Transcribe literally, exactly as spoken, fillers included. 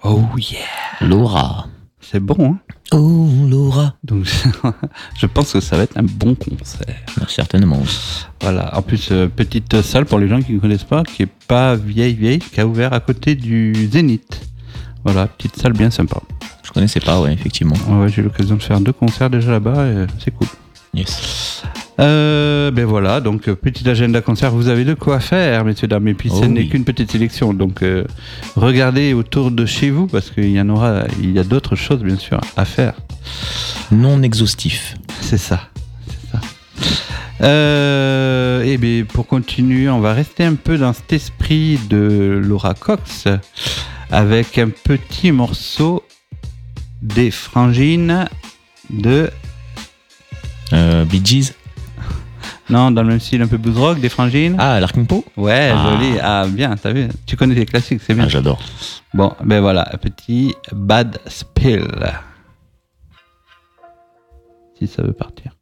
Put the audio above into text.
Oh yeah. Laura. C'est bon, hein? Oh, Laura. Donc, je pense que ça va être un bon concert. Certainement. Voilà. En plus, euh, petite salle pour les gens qui ne connaissent pas, qui est pas vieille, vieille, qui a ouvert à côté du Zénith. Voilà, petite salle bien sympa. Je connaissais pas, ouais, effectivement. Ouais, j'ai eu l'occasion de faire deux concerts déjà là-bas et c'est cool. Yes. Euh, ben voilà, donc petit agenda concert, vous avez de quoi faire, messieurs, dames, et puis Oh ce n'est oui. qu'une petite sélection, donc euh, regardez autour de chez vous, parce qu'il y en aura, il y a d'autres choses, bien sûr, à faire. Non exhaustif. C'est ça, c'est ça. Euh, et bien, pour continuer, on va rester un peu dans cet esprit de Laura Cox, avec un petit morceau des Frangines de... Euh, Bee Gees. Non, dans le même style, un peu blues rock, des Frangines. Ah, Larkin Poe. Ouais, Ah. joli. Ah, bien, t'as vu. Tu connais les classiques, c'est bien. Ah, j'adore. Bon, ben voilà, un petit Bad Spill. Si ça veut partir.